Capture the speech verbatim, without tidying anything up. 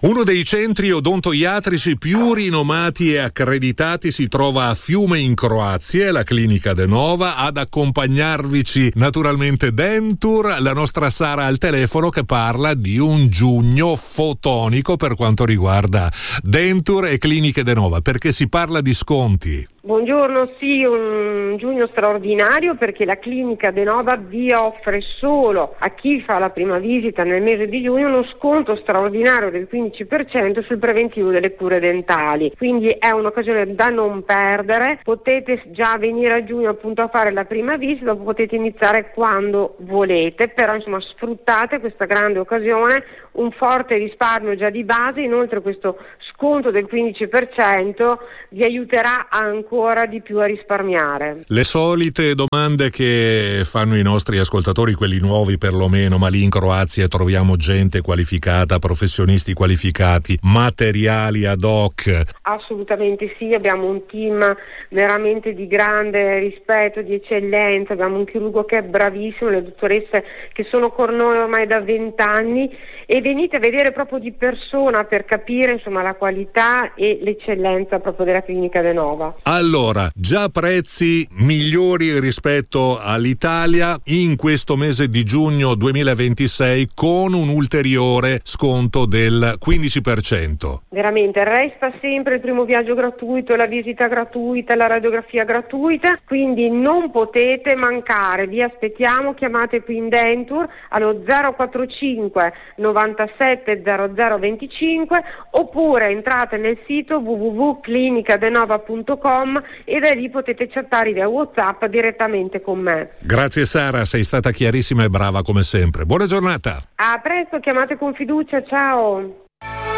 Uno dei centri odontoiatrici più rinomati e accreditati si trova a Fiume in Croazia, la clinica Denova. Ad accompagnarvici naturalmente Dentur, la nostra Sara al telefono, che parla di un giugno fotonico per quanto riguarda Dentur e cliniche Denova, perché si parla di sconti. Buongiorno, sì, un giugno straordinario perché la clinica Denova vi offre solo a chi fa la prima visita nel mese di giugno uno sconto straordinario del quindici per cento sul preventivo delle cure dentali, quindi è un'occasione da non perdere. Potete già venire a giugno appunto a fare la prima visita, dopo potete iniziare quando volete, però insomma sfruttate questa grande occasione, un forte risparmio già di base, inoltre questo sconto del quindici per cento vi aiuterà ancora di più a risparmiare. Le solite domande che fanno i nostri ascoltatori, quelli nuovi perlomeno, ma lì in Croazia troviamo gente qualificata, professionisti qualificati, materiali ad hoc? Assolutamente sì, abbiamo un team veramente di grande rispetto, di eccellenza, abbiamo un chirurgo che è bravissimo, le dottoresse che sono con noi ormai da vent'anni, e venite a vedere proprio di persona per capire insomma la qualità e l'eccellenza proprio della clinica Denova. Allora, già prezzi migliori rispetto all'Italia in questo mese di giugno duemilaventisei, con un ulteriore sconto del quindici per cento. Veramente, resta sempre il primo viaggio gratuito, la visita gratuita, la radiografia gratuita, quindi non potete mancare, vi aspettiamo, chiamate qui in Dentur allo zero quattro cinque novantasette zero zero venticinque oppure entrate nel sito w w w punto clinica denova punto com e da lì potete chattare via WhatsApp direttamente con me. Grazie Sara, sei stata chiarissima e brava come sempre. Buona giornata. A presto, chiamate con fiducia, ciao.